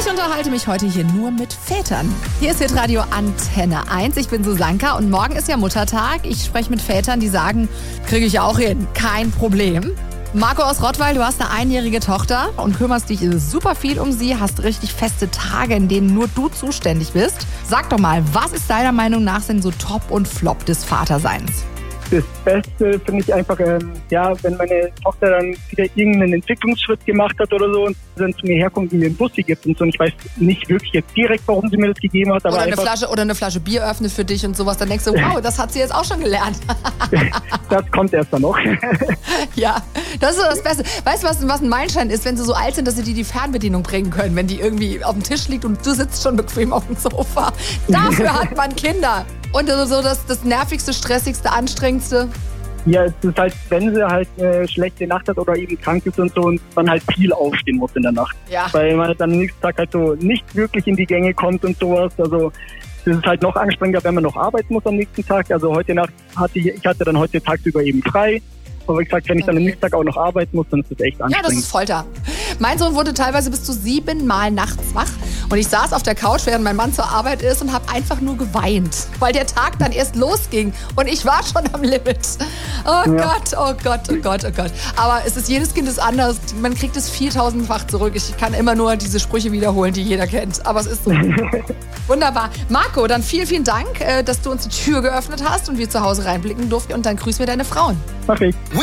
Ich unterhalte mich heute hier nur mit Vätern. Hier ist Hitradio Antenne 1. Ich bin Susanka und morgen ist ja Muttertag. Ich spreche mit Vätern, die sagen, kriege ich auch hin, kein Problem. Marco aus Rottweil, du hast eine einjährige Tochter und kümmerst dich super viel um sie, hast richtig feste Tage, in denen nur du zuständig bist. Sag doch mal, was ist deiner Meinung nach denn so Top und Flop des Vaterseins? Das Beste finde ich einfach, wenn meine Tochter dann wieder irgendeinen Entwicklungsschritt gemacht hat oder so und dann zu mir herkommt und mir einen Bussi gibt und so. Und ich weiß nicht wirklich jetzt direkt, warum sie mir das gegeben hat. Aber oder eine Flasche Bier öffnet für dich und sowas. Dann denkst du, wow, das hat sie jetzt auch schon gelernt. Das kommt erst dann noch. Ja, das ist so das Beste. Weißt du, was ein Meilenstein ist, wenn sie so alt sind, dass sie dir die Fernbedienung bringen können, wenn die irgendwie auf dem Tisch liegt und du sitzt schon bequem auf dem Sofa. Dafür hat man Kinder. Und so das nervigste, stressigste, anstrengendste? Ja, es ist halt, wenn sie halt eine schlechte Nacht hat oder eben krank ist und so und man halt viel aufstehen muss in der Nacht. Ja. Weil man dann am nächsten Tag halt so nicht wirklich in die Gänge kommt und sowas. Also das ist halt noch anstrengender, wenn man noch arbeiten muss am nächsten Tag. Also heute Nacht hatte ich dann heute tagsüber eben frei. Aber wie gesagt, wenn ich dann am nächsten Tag auch noch arbeiten muss, dann ist das echt anstrengend. Ja, das ist Folter. Mein Sohn wurde teilweise bis zu 7 Mal nachts wach. Und ich saß auf der Couch, während mein Mann zur Arbeit ist und habe einfach nur geweint. Weil der Tag dann erst losging. Und ich war schon am Limit. Oh Gott, oh Gott, oh Gott, oh Gott. Aber jedes Kind ist anders. Man kriegt es 4000-fach zurück. Ich kann immer nur diese Sprüche wiederholen, die jeder kennt. Aber es ist so. Wunderbar. Marco, dann vielen, vielen Dank, dass du uns die Tür geöffnet hast und wir zu Hause reinblicken durften. Und dann grüß mir deine Frauen. Mach ich.